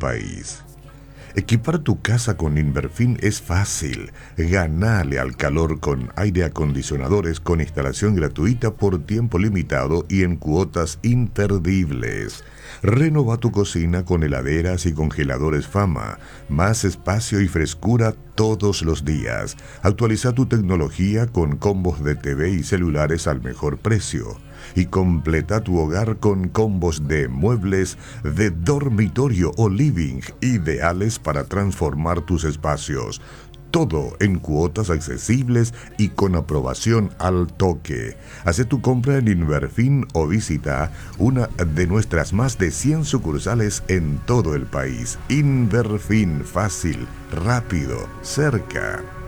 país. Equipar tu casa con Inverfin es fácil. Ganale al calor con aire acondicionadores con instalación gratuita por tiempo limitado y en cuotas imperdibles. Renova tu cocina con heladeras y congeladores Fama. Más espacio y frescura todos los días. Actualiza tu tecnología con combos de TV y celulares al mejor precio. Y completa tu hogar con combos de muebles de dormitorio o living, ideales para transformar tus espacios. Todo en cuotas accesibles y con aprobación al toque. Haz tu compra en Inverfin o visita una de nuestras más de 100 sucursales en todo el país. Inverfin, fácil, rápido, cerca.